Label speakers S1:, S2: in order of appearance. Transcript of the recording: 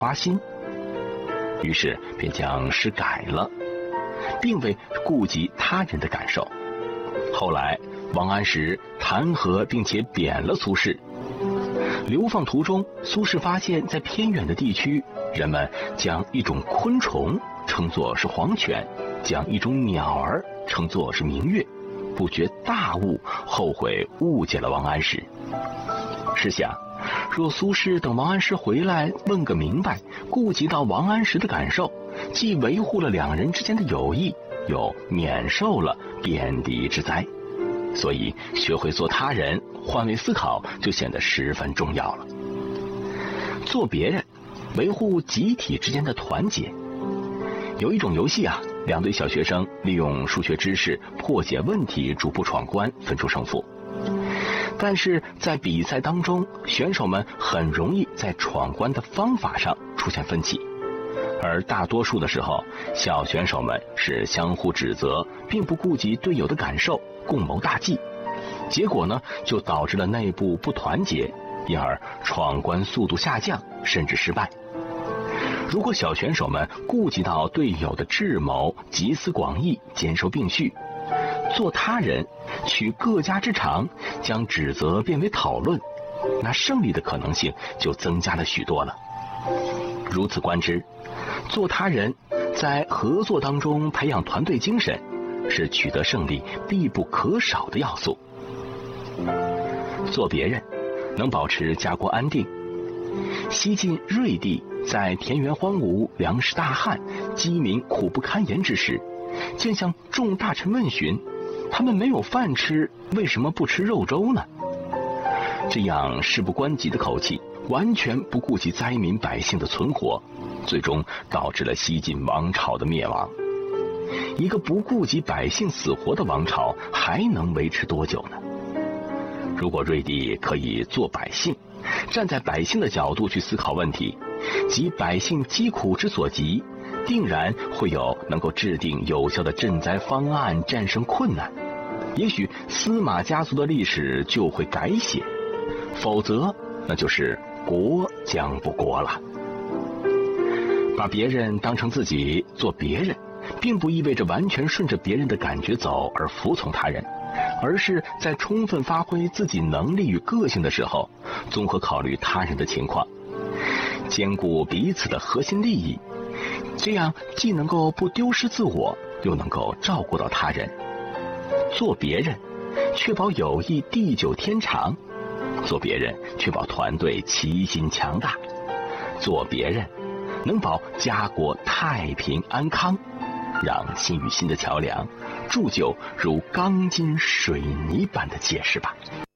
S1: 花心，于是便将诗改了，并未顾及他人的感受。后来王安石弹劾并且贬了苏轼。流放途中，苏轼发现在偏远的地区，人们将一种昆虫称作是黄犬，将一种鸟儿称作是明月，不觉大悟，后悔误解了王安石。试想，若苏轼等王安石回来问个明白，顾及到王安石的感受，既维护了两人之间的友谊，又免受了贬谪之灾。所以学会做他人，换位思考就显得十分重要了。做别人，维护集体之间的团结。有一种游戏啊，两队小学生利用数学知识破解问题，逐步闯关，分出胜负。但是在比赛当中，选手们很容易在闯关的方法上出现分歧，而大多数的时候，小选手们是相互指责，并不顾及队友的感受，共谋大计。结果呢，就导致了内部不团结，因而闯关速度下降，甚至失败。如果小选手们顾及到队友的智谋，集思广益，兼收并蓄，做他人，取各家之长，将指责变为讨论，那胜利的可能性就增加了许多了。如此观之，做他人在合作当中培养团队精神，是取得胜利必不可少的要素。做别人，能保持家国安定。西晋瑞帝在田园荒芜、粮食大旱、饥民苦不堪言之时，竟向众大臣问询，他们没有饭吃，为什么不吃肉粥呢？这样事不关己的口气，完全不顾及灾民百姓的存活，最终导致了西晋王朝的灭亡。一个不顾及百姓死活的王朝，还能维持多久呢？如果瑞帝可以做百姓，站在百姓的角度去思考问题，及百姓疾苦之所急，定然会有能够制定有效的赈灾方案，战胜困难。也许司马家族的历史就会改写，否则那就是国将不国了。把别人当成自己，做别人，并不意味着完全顺着别人的感觉走而服从他人，而是在充分发挥自己能力与个性的时候，综合考虑他人的情况，兼顾彼此的核心利益，这样既能够不丢失自我，又能够照顾到他人。做别人，确保友谊地久天长；做别人，确保团队齐心强大；做别人，能保家国太平安康，让心与心的桥梁铸就如钢筋水泥般的结实吧。